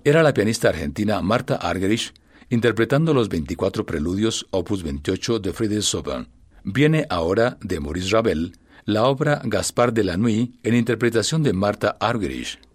era la pianista argentina Martha Argerich, interpretando los 24 preludios opus 28 de Friedrich Chopin. Viene ahora, de Maurice Ravel, la obra Gaspard de la Nuit en interpretación de Martha Argerich.